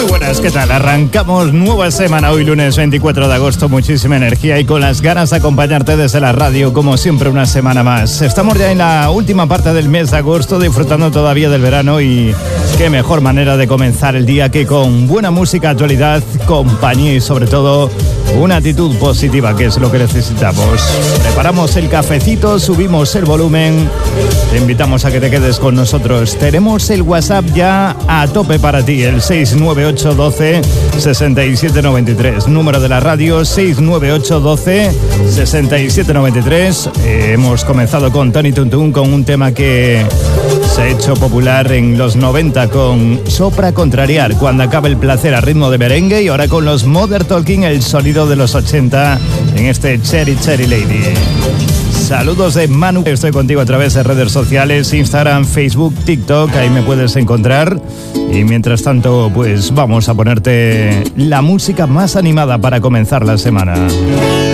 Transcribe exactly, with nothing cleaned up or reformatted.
Muy buenas, ¿qué tal? Arrancamos nueva semana, hoy lunes veinticuatro de agosto, muchísima energía y con las ganas de acompañarte desde la radio, como siempre, una semana más. Estamos ya en la última parte del mes de agosto, disfrutando todavía del verano y qué mejor manera de comenzar el día que con buena música, actualidad, compañía y sobre todo una actitud positiva, que es lo que necesitamos. Preparamos el cafecito, subimos el volumen, te invitamos a que te quedes con nosotros. Tenemos el WhatsApp ya a tope para ti, el seis nueve ocho uno dos seis siete nueve tres, número de la radio seis nueve ocho uno dos seis siete nueve tres. Eh, hemos comenzado con Tony Tuntún, con un tema que se ha hecho popular en los noventa con Sopra Contrariar, cuando acabe el placer a ritmo de merengue, y ahora con los Modern Talking, el sonido de los ochenta en este Cherry Cherry Lady. Saludos de Manu, estoy contigo a través de redes sociales, Instagram, Facebook, TikTok, ahí me puedes encontrar. Y mientras tanto, pues vamos a ponerte la música más animada para comenzar la semana.